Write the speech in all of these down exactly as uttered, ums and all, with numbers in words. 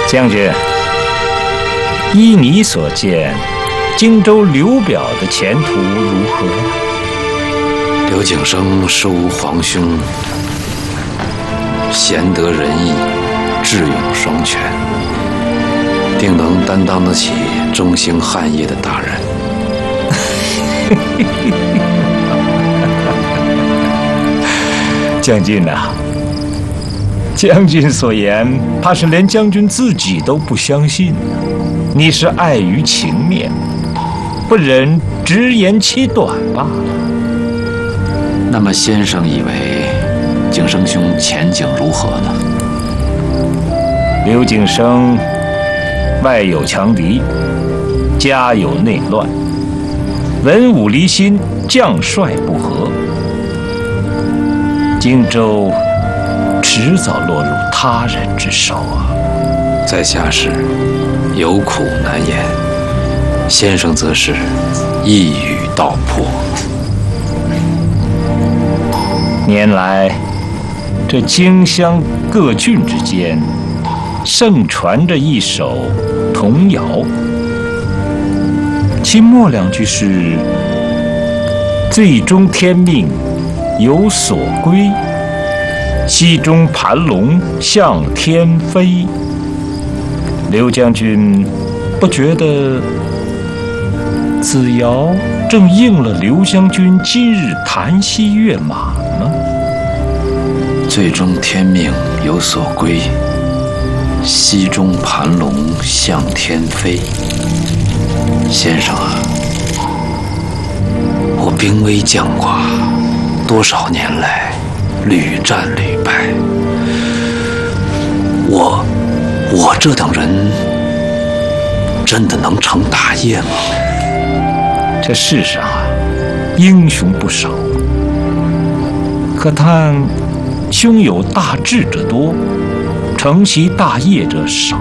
将军，依你所见，荆州刘表的前途如何呀？ 刘景升收皇兄，贤德仁义，智勇双全，定能担当得起中兴汉业的大任。 将军呐、啊，将军所言，怕是连将军自己都不相信。你是碍于情面，不忍直言其短罢了。 那么先生以为景升兄前景如何呢？ 刘景升外有强敌，家有内乱，文武离心，将帅不和，荆州迟早落入他人之手啊！ 在下是有苦难言，先生则是一语道破。 年来，这荆襄各郡之间，盛传着一首童谣，其末两句是“最终天命有所归，溪中盘龙向天飞”。刘将军不觉得此谣正应了刘将军今日檀溪跃马吗？ 最终天命有所归，溪中盘龙向天飞。先生啊，我兵危将寡，多少年来屡战屡败，我我这等人真的能成大业吗？ 这世上啊，英雄不少，可叹胸有大志者多，承袭大业者少。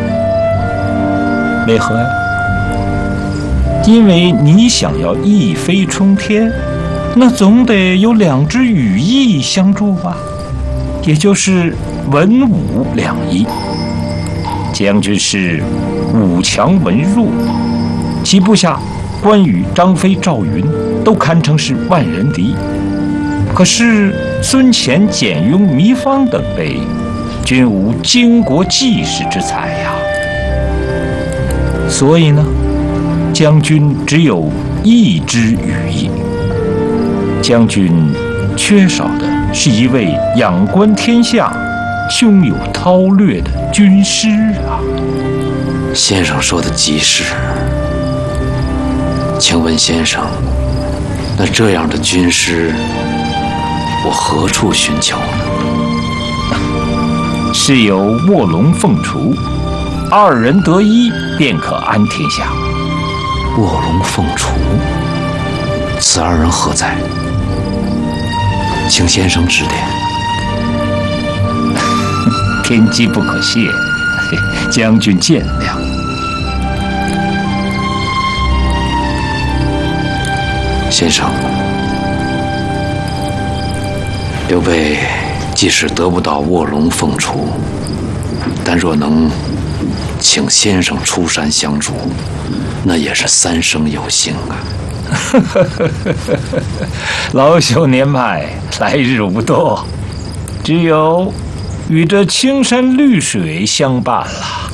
为何呀？因为你想要一飞冲天，那总得有两只羽翼相助吧，也就是文武两翼。将军是武强文弱，其部下关羽、张飞、赵云都堪称是万人敌。可是孙乾、简雍、糜芳等辈，均无经国济世之才呀。所以呢，将军只有一只羽翼。将军缺少的是一位仰观天下、胸有韬略的军师啊。 先生说的极是。请问先生，那这样的军师，我何处寻求呢？ 是有卧龙凤雏，二人得一，便可安天下。 卧龙凤雏，此二人何在？请先生指点。 天机不可泄，将军见谅。 先生，刘备即使得不到卧龙凤雏，但若能请先生出山相助，那也是三生有幸啊。 老朽年迈，来日无多，只有与这青山绿水相伴了。